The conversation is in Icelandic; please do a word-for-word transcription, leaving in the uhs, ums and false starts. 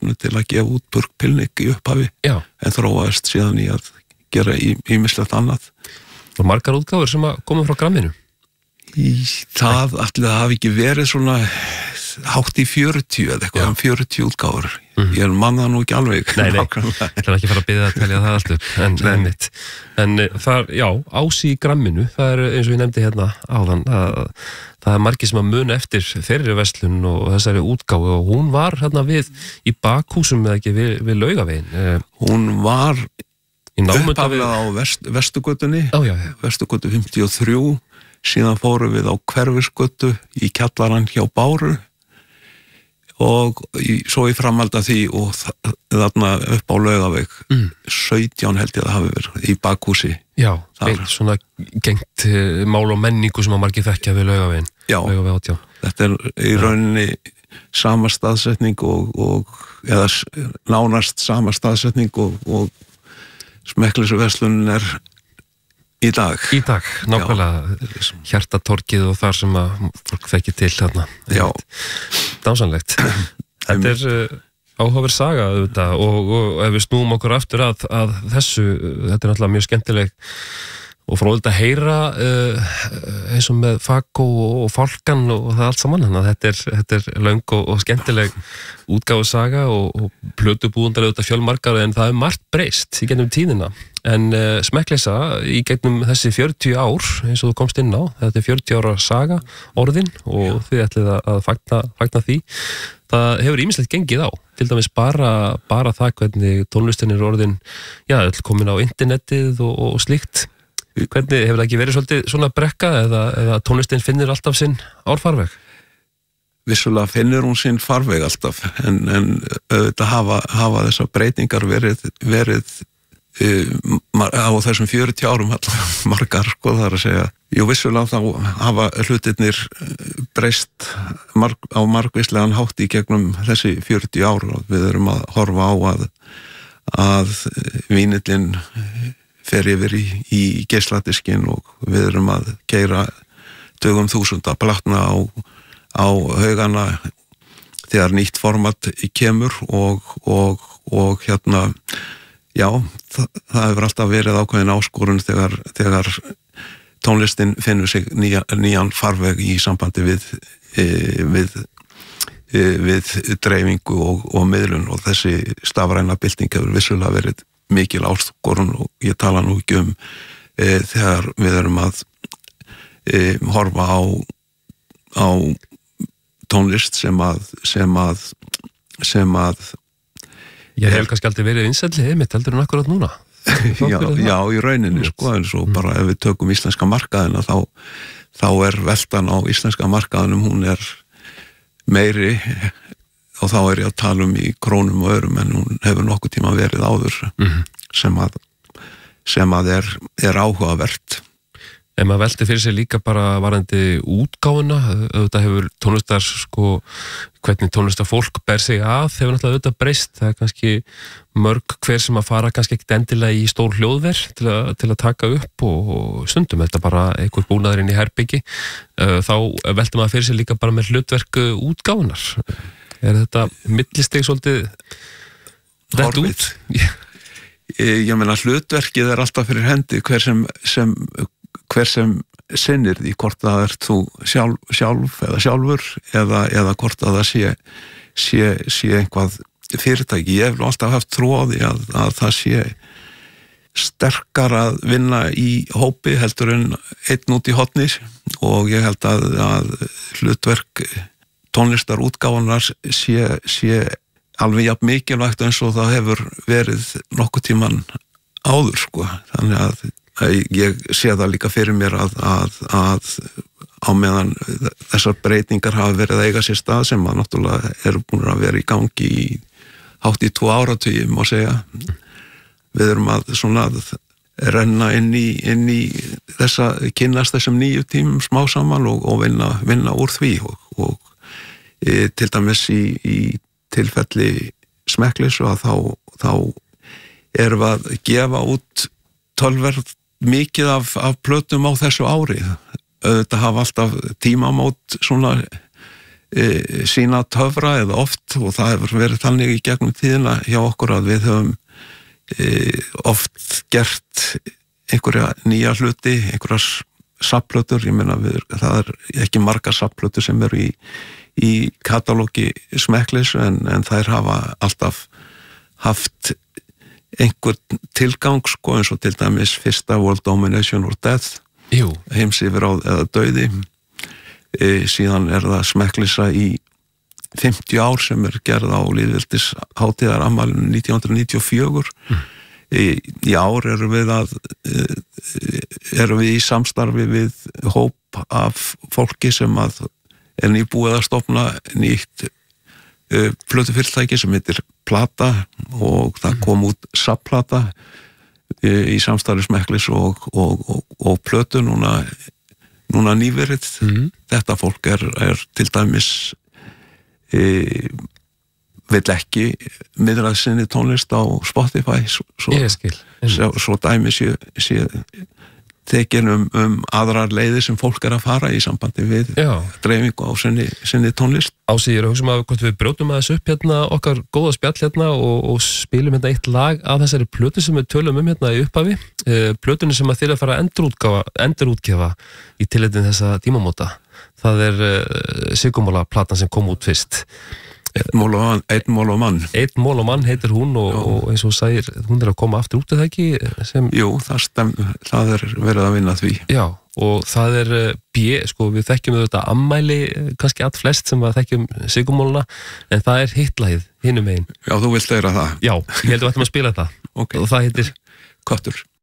fyrirkomunu til að gefa út burkpilnik í upphafi Já. en þróaðist síðan í að gera ýmislegt annað. Og margar útgáfur sem að koma frá gramminu? Í, það allir hafi ekki verið svona hátt í fjörutíu eða eitthvað, um fjörutíu útgáfur. Mm. Ég manna nú ekki alveg. Nei, nei, ég ætla ekki að fara að biðja að telja það allt upp, en einmitt. En það, já, ási í gramminu, það er eins og ég nefndi hérna áðan, að það er margir sem að muna eftir þeirri verslun og þessari útgáfu og hún var hérna við í bakhúsum eða ekki við, við Laugaveginn. Hún var uppaflega á vest, Vesturgötunni, já, já, já. Vesturgötu fimmtíu og þrjú, síðan fórum við á Hverfisgötu í kjallarann hjá Báru og í, svo í framhald af því og þarna upp á Laugaveg mm. sautján held ég að hafi verið í bakhúsi. Já, ein, svona gengt uh, mál og menningu sem að margir þekkja við Laugaveginn. Já, Laugaveg þetta er í rauninni sama staðsetning og, og eða nánast sama staðsetning og, og Smekkleysuverslunin er í dag. Í dag, nákvæmlega Hjartatorgið og þar sem að fólk þekki til þarna. Já. Dásanlegt. Þetta er uh, áhugaverð saga auðvitað og, og ef við snúum okkur aftur að, að þessu, þetta er náttúrulega mjög skemmtileg og fróðilegt að heyra uh, eins og með Fagó og Fálkan og það allt saman, þannig að þetta er, þetta er löng og, og skemmtileg útgáfu saga og, og plötubúðundar auðvitað fjölmargar en það er margt breyst í gennum tíðina en uh, Smekkleysa í gegnum þessi fjörutíu ár eins og þú komst inn á, þetta er fjörutíu ára saga orðin og Já. Þið ætlið að fagna, fagna því það hefur ýmislegt gengið á til dæmis bara, bara það hvernig tónlistin er orðin, já, öll komin á internetið og, og slíkt. Hvernig, hefur það ekki verið svolítið svona brekka eða, eða tónlistin finnir alltaf sinn árfarveg? Vissulega finnir hún sinn farveg alltaf en, en auðvitað hafa, hafa þessar breytingar verið, verið uh, á þessum fjörutíu árum alltaf margar, sko, það er að segja. Jú, vissulega þá hafa hlutirnir breyst marg, á margvíslegan hátt í gegnum þessi fjörutíu ár og við erum að horfa á að, að vínillinn fer yfir í, í geisladiskinn og við erum að keyra tugum þúsunda platna á, á haugana þegar nýtt format kemur og, og, og hérna, já, það, það hefur alltaf verið ákveðin áskorun þegar, þegar tónlistin finnur sig nýja, nýjan farveg í sambandi við, e, við, e, við dreifingu og, og miðlun og þessi stafræna bylting hefur vissulega verið mikil áskorun og ég tala nú ekki um e, þegar við erum að e, horfa á, á tónlist sem að sem að sem að Ég hef kannski aldrei verið vinsælli mitt heldur en akkurat núna. já, já, í rauninni sko, en svo mm. bara ef við tökum íslenska markaðina þá, þá er veltan á íslenska markaðinum, hún er meiri og þá er ég að tala um í krónum og örum en hún hefur nokkuð tíma verið áður mm-hmm. sem að, sem að er, er áhugavert. En maður velti fyrir sig líka bara varandi útgáfuna, auðvitað hefur tónlistar, sko, hvernig tónlistar fólk ber sig að, hefur náttúrulega auðvitað breyst, það er kannski mörg hver sem að fara kannski ekkert endilega í stór hljóðver til að, til að taka upp og, og stundum þetta bara einhver búnaður inn í herbyggi, þá velti maður fyrir sig líka bara með hlutverk útgáfunar. Er þetta millistig svolítið dett út? ég, ég meina hlutverkið er alltaf fyrir hendi hver sem, sem, hver sem sinnir því hvort það er þú sjálf, sjálf eða sjálfur eða, eða hvort að það sé, sé, sé einhvað fyrirtæki. Ég hef alltaf haft trú á því að, að það sé sterkar að vinna í hópi heldur en einn út í hotni og ég held að, að hlutverk tónlistar útgáfunar sé, sé alveg jafn mikilvægt eins og það hefur verið nokkuð tíman áður, sko. Þannig að, að ég sé það líka fyrir mér að, að, að á meðan þessar breytingar hafa verið að eiga sér stað sem að náttúrulega eru búin að vera í gangi í hátt í tvo áratugi, má segja. Við erum að svona að renna inn í, inn í þessa, kynnast þessum nýju tímum smá saman og, og vinna, vinna úr því og, og e, til dæmis í, í tilfelli Smekkleysu að þá, þá erum við að gefa út tölverð mikið af, af plötum á þessu ári. Þetta hafa alltaf tímamót svona e, sína töfra eða oft, og það hefur verið þannig í gegnum tíðina hjá okkur að við höfum e, oft gert einhverja nýja hluti, einhverjar safnplötur, ég meina við, það er ekki margar safnplötur sem eru í, í katalógi Smekklis, en, en þær hafa alltaf haft einhver tilgang, sko, eins og til dæmis fyrsta World Domination or Death, Jú. heims yfir á eða dauði, e, síðan er það Smekklisa í fimmtíu ár sem er gerð á lýðveldis hátíðarafmælinu nítján hundruð níutíu og fjögur. Mm. Í, í ár erum við að erum við í samstarfi við hóp af fólki sem að er nýbúið að stofna nýtt uh, plötufyrirtæki sem heitir Plata, og það kom út Safplata uh, í samstarfi Smekklis og, og, og, og plötu núna, núna nýverið. Mm. Þetta fólk er, er til dæmis uh, vill ekki miðrað sinni tónlist á Spotify, svo, svo, svo, svo dæmi sé, sé tekin um, um aðrar leiðir sem fólk er að fara í sambandi við Já. dreifingu á sinni, sinni tónlist. Ási, ég er að hugsa um að hvort við brjótum aðeins upp hérna okkar góða spjall hérna og, og spilum hérna eitt lag af þessari plötu sem við tölum um hérna í upphafi, uh, plötunni sem að þeir að fara að endurútgefa, endurútgefa í tilhættin þessa tímamóta. Það er uh, Sigurmála platan sem kom út fyrst. Einn mól og mann, einn mól og mann. Einn mól og mann heitir hún og, og eins og sæir, hún er að koma aftur út, eða ekki? Sem... Jú, það stem, það er verið að vinna því. Já, og það er B, sko, við þekkjum þetta ammæli, kannski all flest sem að þekkjum Sigurmáluna, en það er hitlagið hinum megin. Já, þú vilt þeirra það. Já, ég held að við ættum að spila það. Okay. Og það heitir Köttur.